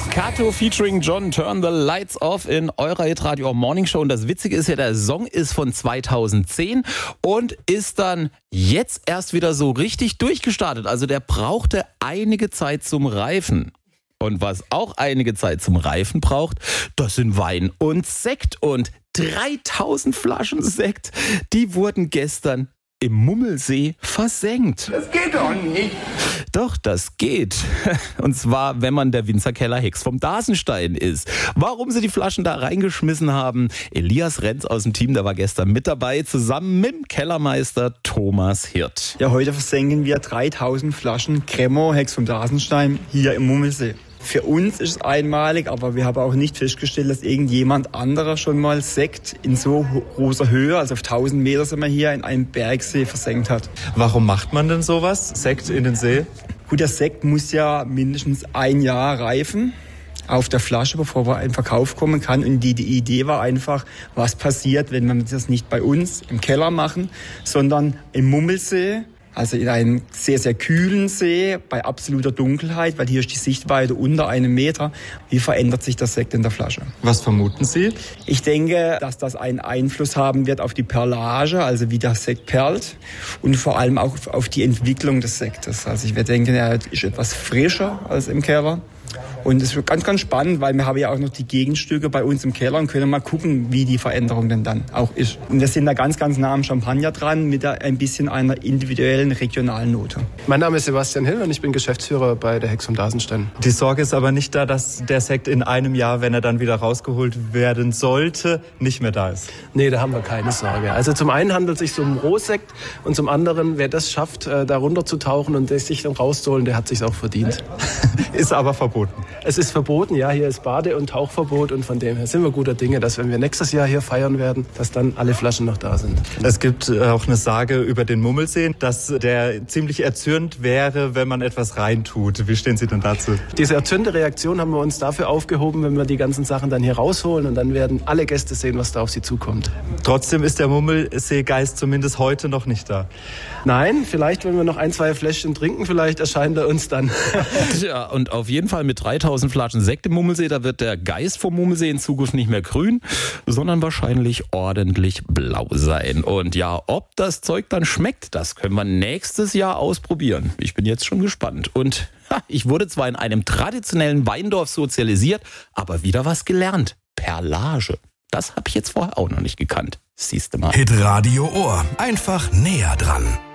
Kato featuring John, Turn the Lights Off in eurer Hitradio Morning Show. Und das Witzige ist ja, der Song ist von 2010 und ist dann jetzt erst wieder so richtig durchgestartet. Also der brauchte einige Zeit zum Reifen. Und was auch einige Zeit zum Reifen braucht, das sind Wein und Sekt. Und 3000 Flaschen Sekt, die wurden gestern im Mummelsee versenkt. Das geht doch nicht. Doch, das geht. Und zwar, wenn man der Winzerkeller Hex vom Dasenstein ist. Warum sie die Flaschen da reingeschmissen haben? Elias Renz aus dem Team, der war gestern mit dabei, zusammen mit dem Kellermeister Thomas Hirt. Ja, heute versenken wir 3000 Flaschen Cremant Hex vom Dasenstein hier im Mummelsee. Für uns ist es einmalig, aber wir haben auch nicht festgestellt, dass irgendjemand anderer schon mal Sekt in so großer Höhe, also auf 1000 Meter sind wir hier, in einem Bergsee versenkt hat. Warum macht man denn sowas? Sekt in den See? Gut, der Sekt muss ja mindestens 1 Jahr reifen auf der Flasche, bevor er in Verkauf kommen kann. Und die Idee war einfach, was passiert, wenn wir das nicht bei uns im Keller machen, sondern im Mummelsee. Also in einem sehr, sehr kühlen See bei absoluter Dunkelheit, weil hier ist die Sichtweite unter 1 Meter. Wie verändert sich das Sekt in der Flasche? Was vermuten Sie? Ich denke, dass das einen Einfluss haben wird auf die Perlage, also wie der Sekt perlt und vor allem auch auf die Entwicklung des Sektes. Also ich denke, er ist etwas frischer als im Keller. Und es wird ganz, ganz spannend, weil wir haben ja auch noch die Gegenstücke bei uns im Keller und können mal gucken, wie die Veränderung denn dann auch ist. Und wir sind da ganz, ganz nah am Champagner dran mit ein bisschen einer individuellen regionalen Note. Mein Name ist Sebastian Hill und ich bin Geschäftsführer bei der Hex vom Dasenstein. Die Sorge ist aber nicht da, dass der Sekt in einem Jahr, wenn er dann wieder rausgeholt werden sollte, nicht mehr da ist. Nee, da haben wir keine Sorge. Also zum einen handelt es sich um Rohsekt und zum anderen, wer das schafft, da runterzutauchen und sich dann rauszuholen, der hat sich's auch verdient. Ist aber verboten. Es ist verboten, ja, hier ist Bade- und Tauchverbot und von dem her sind wir guter Dinge, dass wenn wir nächstes Jahr hier feiern werden, dass dann alle Flaschen noch da sind. Es gibt auch eine Sage über den Mummelsee, dass der ziemlich erzürnt wäre, wenn man etwas reintut. Wie stehen Sie denn dazu? Diese erzürnte Reaktion haben wir uns dafür aufgehoben, wenn wir die ganzen Sachen dann hier rausholen und dann werden alle Gäste sehen, was da auf sie zukommt. Trotzdem ist der Mummelseegeist zumindest heute noch nicht da. Nein, vielleicht, wenn wir noch 1, 2 Fläschchen trinken, vielleicht erscheint er uns dann. Ja, und auf jeden Fall mit 3000 Flaschen Sekt im Mummelsee, da wird der Geist vom Mummelsee in Zukunft nicht mehr grün, sondern wahrscheinlich ordentlich blau sein. Und ja, ob das Zeug dann schmeckt, das können wir nächstes Jahr ausprobieren. Ich bin jetzt schon gespannt. Und ich wurde zwar in einem traditionellen Weindorf sozialisiert, aber wieder was gelernt. Perlage. Das habe ich jetzt vorher auch noch nicht gekannt. Siehst du mal. Hitradio Ohr. Einfach näher dran.